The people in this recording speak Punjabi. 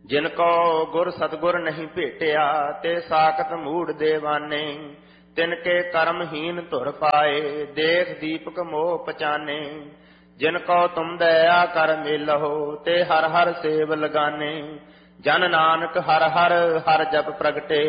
ਜਿਨ ਕੋ ਗੁਰ ਸਤਗੁਰ ਨਹੀਂ ਭੇਟਿਆ, ਤੇ ਸਾਖਤ ਮੂੜ ਦੇਵਾਨੇ। ਤਿਨ ਕੇ ਕਰਮਹੀਨ ਧੁਰ ਪਾਏ, ਦੇਖ ਦੀਪਕ ਮੋਹ ਪਛਾਨੇ। ਜਿਨ ਕੋ ਤੁਮ ਦਇਆ ਕਰ ਮੇਲਹੁ, ਤੇ ਹਰ ਹਰ ਸੇਵ ਲਗਾਨੇ। ਜਨ ਨਾਨਕ ਹਰ ਹਰ ਹਰ ਜਪ ਪ੍ਰਗਟੇ,